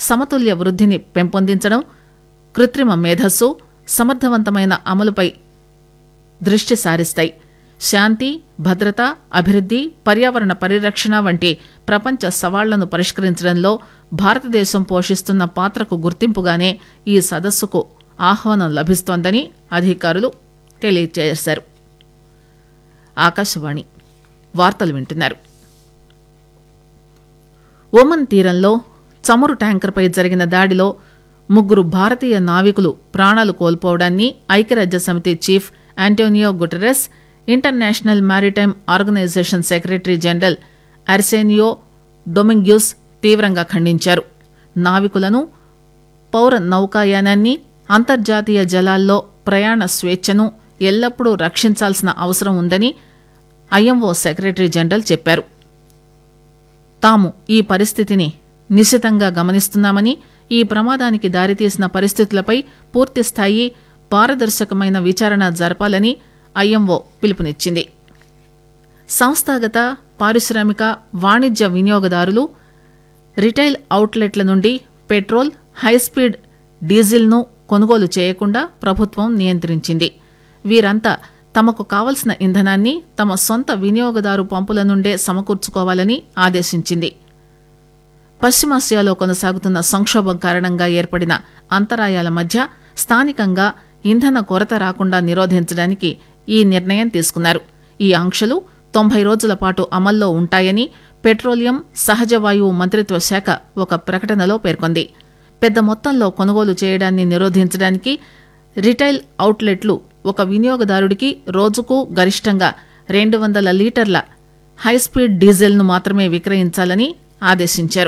సమతుల్య వృద్ధిని పెంపొందించడం, కృత్రిమ మేధస్సు, సమర్థవంతమైన అమలుపై దృష్టి సారిస్తాయి. శాంతి, భద్రత, అభివృద్ది, పర్యావరణ పరిరక్షణ వంటి ప్రపంచ సవాళ్లను పరిష్కరించడంలో భారతదేశం పోషిస్తున్న పాత్రకు గుర్తింపుగానే ఈ సదస్సుకు ఆహ్వానం లభిస్తోందని అధికారులు తెలియజేశారు. ఆకాశవాణి వార్తలు వింటున్నారు. ఒమన్ తీరంలో చమురు ట్యాంకర్పై జరిగిన దాడిలో 3 భారతీయ నావికులు ప్రాణాలు కోల్పోవడాన్ని ఐక్యరాజ్యసమితి chief Antonio Guterres, international maritime organisation secretary general అర్సేనియో డొమింగ్యూస్ తీవ్రంగా ఖండించారు. నావికులను, పౌర నౌకాయానాన్ని, అంతర్జాతీయ జలాల్లో ప్రయాణ స్వేచ్ఛను ఎల్లప్పుడూ రక్షించాల్సిన అవసరం ఉందని ఐఎంఓ సెక్రటరీ జనరల్ చెప్పారు. తాము ఈ పరిస్థితిని నిశితంగా గమనిస్తున్నామని, ఈ ప్రమాదానికి దారితీసిన పరిస్థితులపై పూర్తిస్థాయి పారదర్శకమైన విచారణ జరపాలని ఐఎంఓ పిలుపునిచ్చింది. సంస్థాగత, పారిశ్రామిక, వాణిజ్య వినియోగదారులు రిటైల్ అవుట్లెట్ల నుండి పెట్రోల్, హైస్పీడ్ డీజిల్ను కొనుగోలు చేయకుండా ప్రభుత్వం నియంత్రించింది. వీరంతా తమకు కావలసిన ఇంధనాన్ని తమ సొంత వినియోగదారు పంపుల నుండే సమకూర్చుకోవాలని ఆదేశించింది. పశ్చిమాసియాలో కొనసాగుతున్న సంక్షోభం కారణంగా ఏర్పడిన అంతరాయాల మధ్య స్థానికంగా ఇంధన కొరత రాకుండా నిరోధించడానికి ఈ నిర్ణయం తీసుకున్నారు. ఈ ఆంక్షలు 90 రోజుల పాటు అమల్లో ఉంటాయని పెట్రోలియం, సహజ వాయువు మంత్రిత్వ శాఖ ఒక ప్రకటనలో పేర్కొంది. పెద్ద మొత్తంలో కొనుగోలు చేయడాన్ని నిరోధించడానికి రిటైల్ అవుట్లెట్లు ఒక వినియోగదారుడికి రోజుకు గరిష్టంగా 200 లీటర్ల హైస్పీడ్ డీజిల్ను మాత్రమే విక్రయించాలని ఆదేశించారు.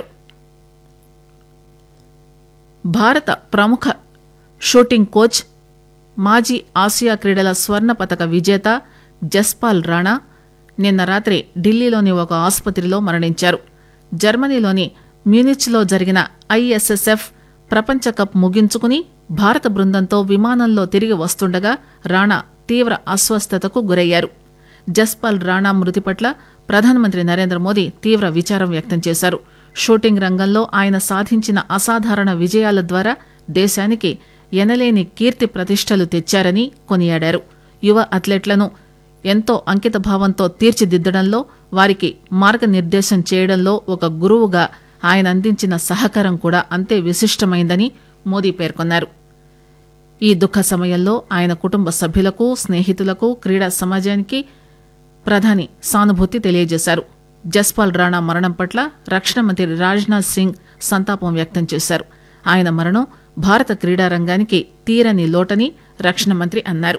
భారత ప్రముఖ షూటింగ్ కోచ్, మాజీ ఆసియా క్రీడల స్వర్ణ పతక విజేత జస్పాల్ రాణా నిన్న రాత్రి ఢిల్లీలోని ఒక ఆసుపత్రిలో మరణించారు. జర్మనీలోని మ్యూనిచ్లో జరిగిన ఐఎస్ఎస్ఎఫ్ ప్రపంచ కప్ ముగించుకుని భారత బృందంతో విమానంలో తిరిగి వస్తుండగా రాణా తీవ్ర అస్వస్థతకు గురయ్యారు. జస్పాల్ రాణా మృతి పట్ల ప్రధానమంత్రి నరేంద్ర మోదీ తీవ్ర విచారం వ్యక్తం చేశారు. షూటింగ్ రంగంలో ఆయన సాధించిన అసాధారణ విజయాల ద్వారా దేశానికి ఎనలేని కీర్తి ప్రతిష్టలు తెచ్చారని కొనియాడారు. యువ అథ్లెట్లను ఎంతో అంకితభావంతో తీర్చిదిద్దడంలో, వారికి మార్గనిర్దేశం చేయడంలో ఒక గురువుగా ఆయన అందించిన సహకారం కూడా అంతే విశిష్టమైందని మోదీ పేర్కొన్నారు. ఈ దుఃఖ సమయంలో ఆయన కుటుంబ సభ్యులకు, స్నేహితులకు, క్రీడా సమాజానికి ప్రధాని సానుభూతి తెలియజేశారు. జస్పాల్ రాణా మరణం పట్ల రక్షణ మంత్రి రాజ్నాథ్ సింగ్ సంతాపం వ్యక్తం చేశారు. ఆయన మరణం భారత క్రీడా రంగానికి తీరని లోటని రక్షణ మంత్రి అన్నారు.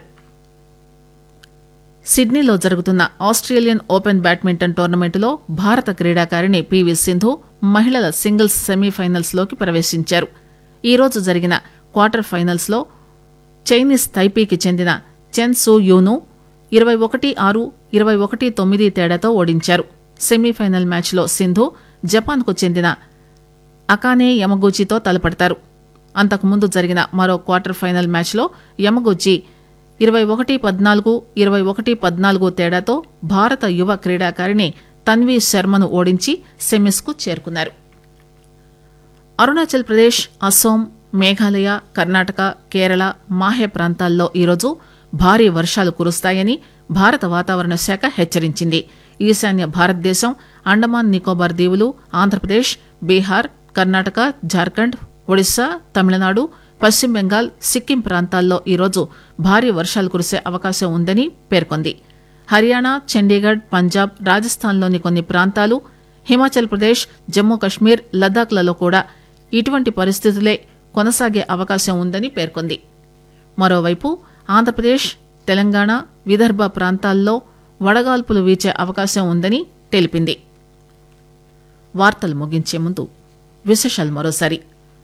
సిడ్నీలో జరుగుతున్న ఆస్ట్రేలియన్ ఓపెన్ బ్యాడ్మింటన్ టోర్నమెంటులో భారత క్రీడాకారిణి పీవీ సింధు మహిళల సింగిల్స్ సెమీఫైనల్స్ లోకి ప్రవేశించారు. ఈ రోజు జరిగిన క్వార్టర్ ఫైనల్స్ లో చైనీస్ తైపీకి చెందిన చెన్ సూ యూను 21-6, 21-9 తేడాతో ఓడించారు. సెమీఫైనల్ మ్యాచ్లో సింధు జపాన్కు చెందిన అకానే యమగూచితో తలపడతారు. అంతకుముందు జరిగిన మరో క్వార్టర్ ఫైనల్ మ్యాచ్లో యమగూచి 21-14, 21-14 తేడాతో భారత యువ క్రీడాకారిణి తన్వీ శర్మను ఓడించి సెమీస్కు చేరుకున్నారు. అరుణాచల్ ప్రదేశ్, అస్సోం, మేఘాలయ, కర్ణాటక, కేరళ, మాహే ప్రాంతాల్లో ఈరోజు భారీ వర్షాలు కురుస్తాయని భారత వాతావరణ శాఖ హెచ్చరించింది. ఈశాన్య భారతదేశం, అండమాన్ నికోబార్ దీవులు, ఆంధ్రప్రదేశ్, బీహార్, కర్ణాటక, జార్ఖండ్, ఒడిశా, తమిళనాడు, పశ్చిమ బెంగాల్, సిక్కిం ప్రాంతాల్లో ఈరోజు భారీ వర్షాలు కురిసే అవకాశం ఉందని పేర్కొంది. హర్యానా, చండీగఢ్, పంజాబ్, రాజస్థాన్లోని కొన్ని ప్రాంతాలు, హిమాచల్ ప్రదేశ్, జమ్మూ కశ్మీర్, లద్దాఖ్లలో కూడా ఇటువంటి పరిస్థితులే కొనసాగే అవకాశం ఉందని పేర్కొంది. మరోవైపు ఆంధ్రప్రదేశ్, తెలంగాణ, విదర్భ ప్రాంతాల్లో వడగాల్పులు వీచే అవకాశం ఉందని తెలిపింది. వార్తలు ముగించే ముందు విశేషాలు మరోసారి.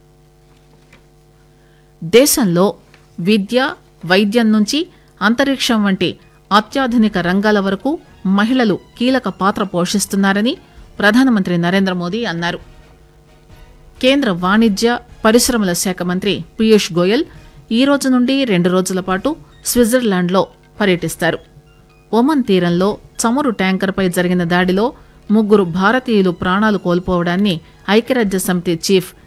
దేశంలో విద్య, వైద్యం నుంచి అంతరిక్షం వంటి అత్యాధునిక రంగాల వరకు మహిళలు కీలక పాత్ర పోషిస్తున్నారని ప్రధానమంత్రి నరేంద్ర మోదీ అన్నారు. కేంద్ర వాణిజ్య, పరిశ్రమల శాఖ మంత్రి పీయూష్ గోయల్ ఈ రోజు నుండి 2 రోజుల పాటు స్విట్జర్లాండ్లో పర్యటిస్తారు. ఒమన్ తీరంలో చమురు ట్యాంకర్పై జరిగిన దాడిలో 3 భారతీయులు ప్రాణాలు కోల్పోవడాన్ని ఐక్యరాజ్య సమితి చీఫ్